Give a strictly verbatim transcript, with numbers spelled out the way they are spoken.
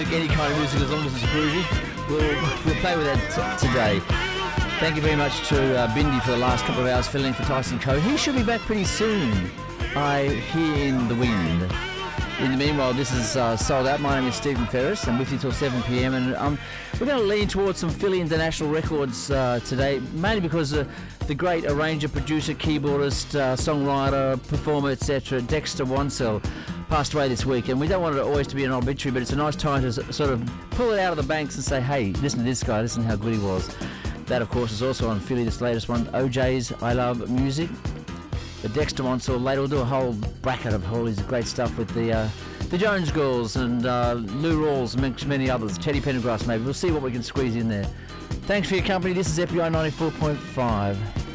music, any kind of music, as long as it's groovy. We'll, we'll play with that t- today. Thank you very much to uh, Bindi for the last couple of hours filling in for Tyson Coe. He should be back pretty soon. I hear in the wind. In the meanwhile, this is uh, Sold Out. My name is Stephen Ferris. I'm with you till seven p.m. and um, we're going to lean towards some Philly International records uh, today, mainly because uh, the great arranger, producer, keyboardist, uh, songwriter, performer, et cetera, Dexter Wansel, passed away this week. And we don't want it always to be an obituary, but it's a nice time to s- sort of pull it out of the banks and say, hey, listen to this guy, listen how good he was. That, of course, is also on Philly, this latest one, O J's I Love Music. But Dexter Wansel, later we'll do a whole bracket of all his great stuff with the uh, the Jones Girls and uh, Lou Rawls and many others, Teddy Pendergrass maybe. We'll see what we can squeeze in there. Thanks for your company. This is F B I ninety-four point five.